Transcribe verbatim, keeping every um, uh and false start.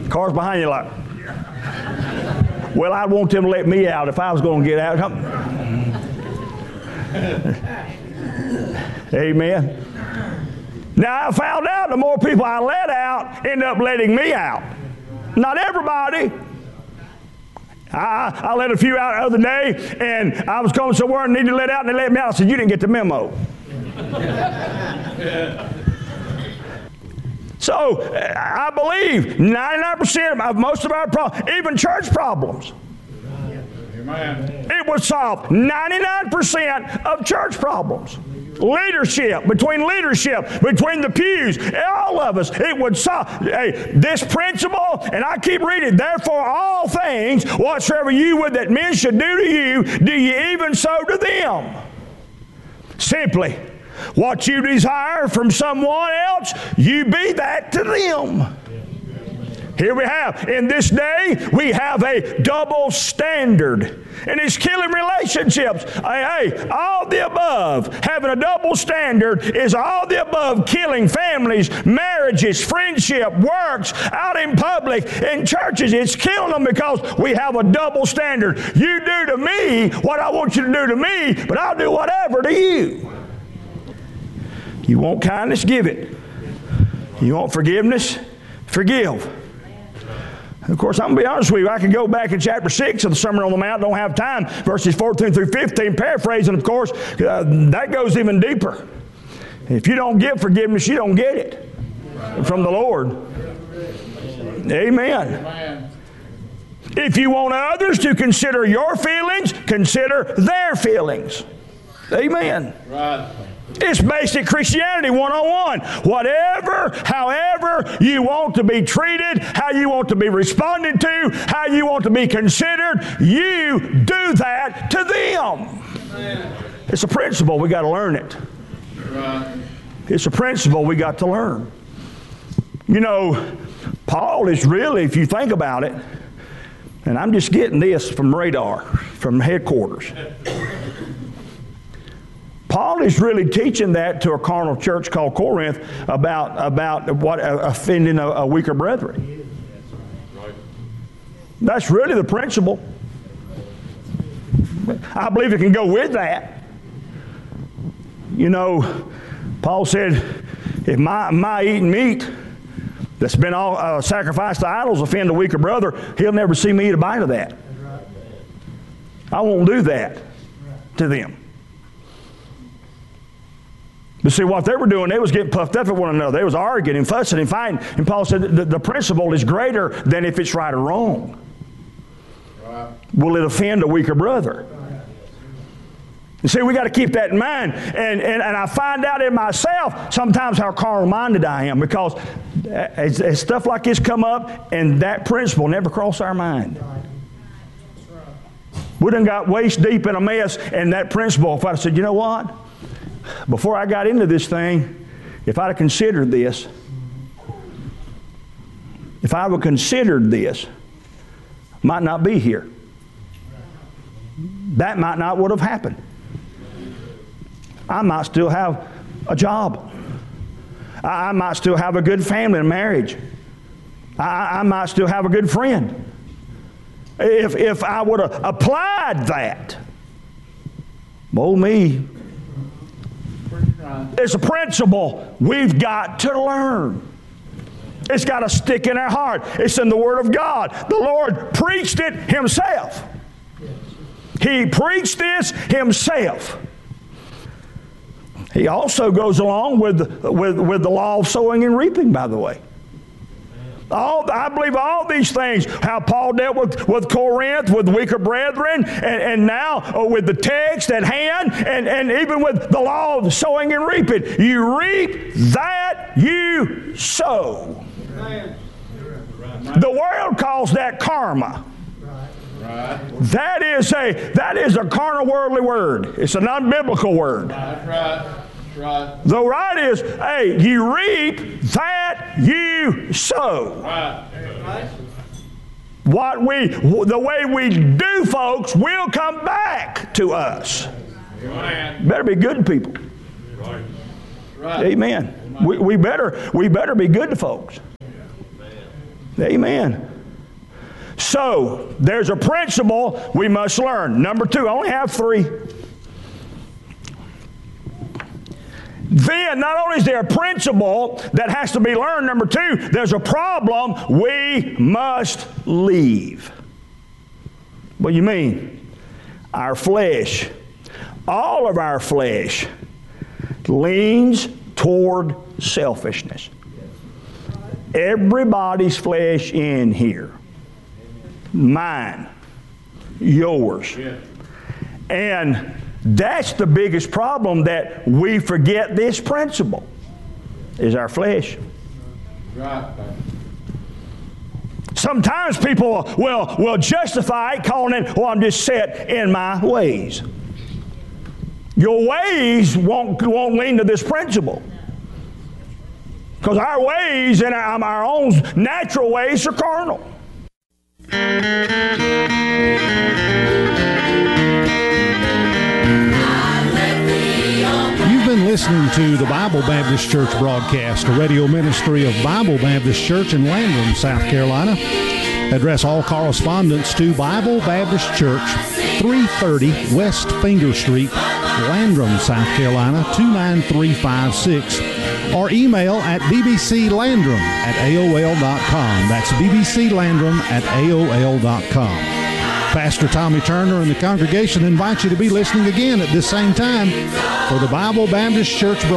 Cars behind you like, well, I'd want them to let me out if I was going to get out. Amen. Now, I found out the more people I let out end up letting me out. Not everybody. I, I let a few out the other day, and I was going somewhere and needed to let out, and they let me out. I said, you didn't get the memo. So, I believe ninety-nine percent of most of our problems, even church problems, it would solve ninety-nine percent of church problems. Leadership, between leadership, between the pews, all of us, it would solve. Hey, this principle, and I keep reading, therefore all things whatsoever you would that men should do to you, do ye even so to them. Simply, what you desire from someone else, you be that to them. Here we have, in this day, we have a double standard. And it's killing relationships. Hey, hey, all the above, having a double standard is all the above killing families, marriages, friendship, works, out in public, in churches. It's killing them because we have a double standard. You do to me what I want you to do to me, but I'll do whatever to you. You want kindness, give it. You want forgiveness, forgive. Of course, I'm going to be honest with you. I could go back in chapter six of the Sermon on the Mount. Don't have time. Verses fourteen through fifteen, paraphrasing, of course, uh, that goes even deeper. If you don't give forgiveness, you don't get it from the Lord. Amen. If you want others to consider your feelings, consider their feelings. Amen. Right. It's basic Christianity one oh one. Whatever, however you want to be treated, how you want to be responded to, how you want to be considered, you do that to them. Amen. It's a principle. We got to learn it. Right. It's a principle we got to learn. You know, Paul is really, if you think about it, and I'm just getting this from radar, from headquarters. Paul is really teaching that to a carnal church called Corinth about, about what uh, offending a, a weaker brethren. That's really the principle. I believe it can go with that. You know, Paul said, if my, my eating meat that's been all uh, sacrificed to idols offend a weaker brother, he'll never see me eat a bite of that. I won't do that to them. But see, what they were doing, they was getting puffed up at one another. They was arguing and fussing and fighting. And Paul said the, the principle is greater than if it's right or wrong. Right. Will it offend a weaker brother? Right. You see, we got to keep that in mind. And, and, and I find out in myself sometimes how carnal-minded I am, because as, as stuff like this come up, and that principle never crossed our mind. Right. We done got waist deep in a mess, and that principle, if I said, you know what? Before I got into this thing, if I'd have considered this, if I would have considered this, might not be here. That might not would have happened. I might still have a job. I, I might still have a good family and marriage. I, I might still have a good friend. If, if I would have applied that, oh me, it's a principle we've got to learn. It's got to stick in our heart. It's in the Word of God. The Lord preached it Himself. He preached this Himself. He also goes along with, with, with the law of sowing and reaping, by the way. All, I believe all these things, how Paul dealt with, with Corinth, with weaker brethren, and, and now uh, with the text at hand, and, and even with the law of sowing and reaping. You reap that you sow. The world calls that karma. That is a, that is a carnal worldly word. It's an unbiblical word. Right. The right is, hey, you reap that you sow. Right. What we, the way we do, folks, will come back to us. Right. Better be good to people. Right. Right. Amen. We, we better, we better be good to folks. Amen. So, there's a principle we must learn. Number two, I only have three. Then, not only is there a principle that has to be learned, number two, there's a problem we must leave. What do you mean? Our flesh, all of our flesh, leans toward selfishness. Everybody's flesh in here. Mine, yours. And that's the biggest problem, that we forget this principle, is our flesh. Right. Sometimes people will, will justify it, calling it, well, I'm just set in my ways. Your ways won't, won't lean to this principle. Because our ways and our, our own natural ways are carnal. You've been listening to the Bible Baptist Church broadcast, a radio ministry of Bible Baptist Church in Landrum, South Carolina. Address all correspondence to Bible Baptist Church, three thirty West Finger Street, Landrum, South Carolina, two nine three five six. Or email at b b c landrum at a o l dot com. That's b b c landrum at a o l dot com. Pastor Tommy Turner and the congregation invite you to be listening again at this same time for the Bible Baptist Church broadcast.